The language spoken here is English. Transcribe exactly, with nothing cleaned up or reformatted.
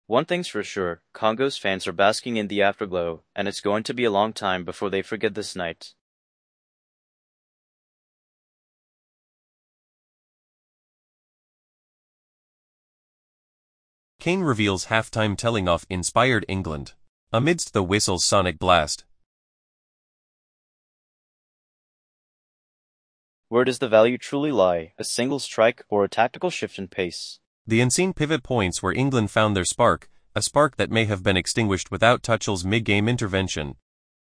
One thing's for sure, Congo's fans are basking in the afterglow, and it's going to be a long time before they forget this night. Kane reveals halftime telling off inspired England. Amidst the whistle's sonic blast. Where does the value truly lie, a single strike or a tactical shift in pace? The unseen pivot points where England found their spark, a spark that may have been extinguished without Tuchel's mid-game intervention.